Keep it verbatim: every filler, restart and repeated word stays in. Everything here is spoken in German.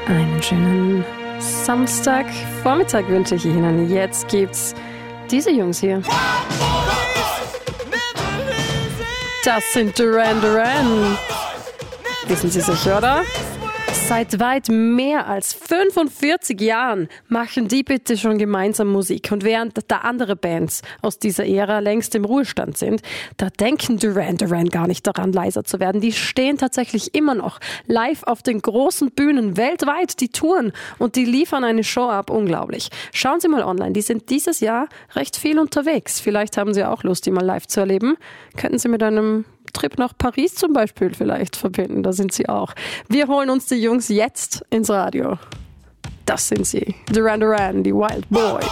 Einen schönen Samstagvormittag wünsche ich Ihnen. Jetzt gibt's diese Jungs hier. Das sind Duran Duran. Wissen Sie sicher, oder? Seit weit mehr als fünfundvierzig Jahren machen die bitte schon gemeinsam Musik. Und während da andere Bands aus dieser Ära längst im Ruhestand sind, da denken Duran Duran gar nicht daran, leiser zu werden. Die stehen tatsächlich immer noch live auf den großen Bühnen weltweit, die touren und die liefern eine Show ab. Unglaublich. Schauen Sie mal online, die sind dieses Jahr recht viel unterwegs. Vielleicht haben Sie auch Lust, die mal live zu erleben. Könnten Sie mit einem Trip nach Paris zum Beispiel vielleicht verbinden, da sind sie auch. Wir holen uns die Jungs jetzt ins Radio. Das sind sie, Duran Duran, die Wild Boys.